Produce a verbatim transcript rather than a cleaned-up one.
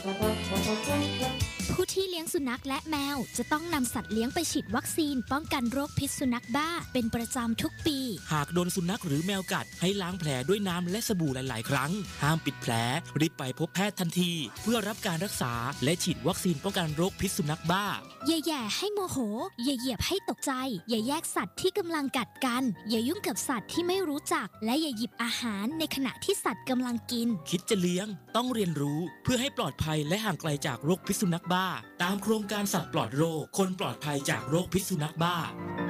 ผู้ที่เลี้ยงสุนัขและแมวจะต้องนำสัตว์เลี้ยงไปฉีดวัคซีนป้องกันโรคพิษสุนัขบ้าเป็นประจำทุกปีหากโดนสุนัขหรือแมวกัดให้ล้างแผลด้วยน้ำและสบู่หลายๆครั้งห้ามปิดแผลรีบไปพบแพทย์ทันทีเพื่อรับการรักษาและฉีดวัคซีนป้องกันโรคพิษสุนัขบ้าอย่าแย่ให้โมโหอย่าเหยียบให้ตกใจอย่าแยกสัตว์ที่กำลังกัดกันอย่ายุ่งกับสัตว์ที่ไม่รู้จักและอย่าหยิบอาหารในขณะที่สัตว์กำลังกินคิดจะเลี้ยงต้องเรียนรู้เพื่อให้ปลอดภัยและห่างไกลจากโรคพิษสุนัขบ้าตามโครงการสัตว์ปลอดโรคคนปลอดภัยจากโรคพิษสุนัขบ้า